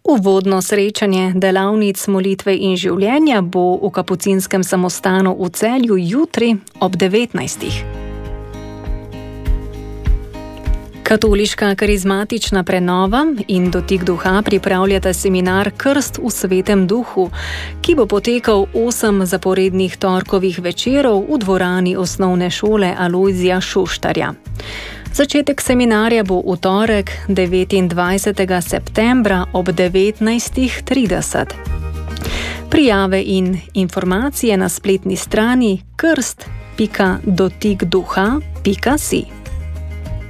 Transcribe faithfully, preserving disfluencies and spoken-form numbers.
Uvodno srečanje delavnic molitve in življenja bo v Kapucinskem samostanu v Celju jutri ob devetnajstih. Katoliška karizmatična prenova in Dotik duha pripravljata seminar Krst v svetem duhu, ki bo potekal osem zaporednih torkovih večerov v dvorani osnovne šole Alojzija Šuštarja. Začetek seminarja bo v torek, devetindvajsetega septembra ob devetnajstih trideset. Prijave in informacije na spletni strani krst pika dotik duha pika si.